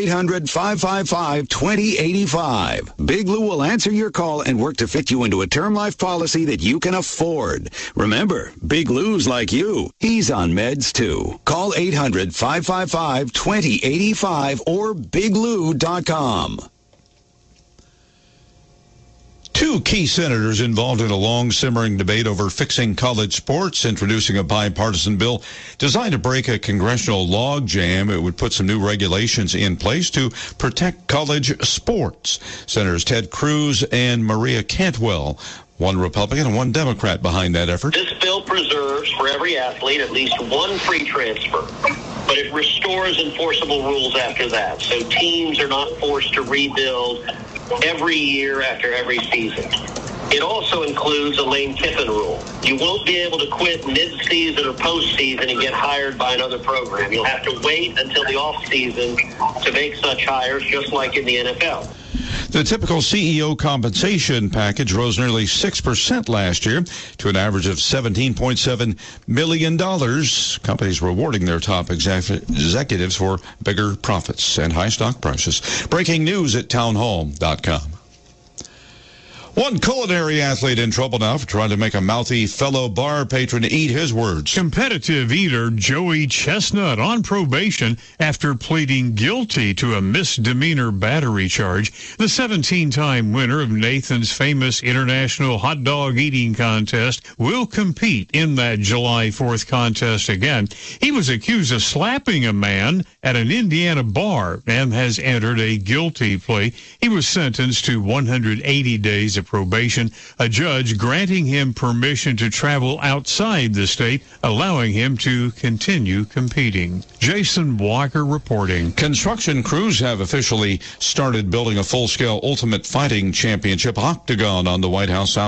800-555-2085. Big Lou will answer your call and work to fit you into a term life policy that you can afford. Remember, Big Lou's like you. He's on meds too. Call 800-555-2085 or biglou.com. Two key senators involved in a long simmering debate over fixing college sports, introducing a bipartisan bill designed to break a congressional logjam. It would put some new regulations in place to protect college sports. Senators Ted Cruz and Maria Cantwell, one Republican and one Democrat behind that effort. This bill preserves for every athlete at least one free transfer, but it restores enforceable rules after that. So teams are not forced to rebuild every year after every season. It also includes a Lane Kiffin rule. You won't be able to quit mid-season or postseason and get hired by another program. You'll have to wait until the off-season to make such hires, just like in the NFL. The typical CEO compensation package rose nearly 6% last year to an average of $17.7 million. Companies rewarding their top executives for bigger profits and high stock prices. Breaking news at townhall.com. One culinary athlete in trouble now for trying to make a mouthy fellow bar patron eat his words. Competitive eater Joey Chestnut on probation after pleading guilty to a misdemeanor battery charge. The 17-time winner of Nathan's famous International Hot Dog Eating Contest will compete in that July 4th contest again. He was accused of slapping a man at an Indiana bar and has entered a guilty plea. He was sentenced to 180 days of probation, a judge granting him permission to travel outside the state, allowing him to continue competing. Jason Walker reporting. Construction crews have officially started building a full-scale Ultimate Fighting Championship octagon on the White House South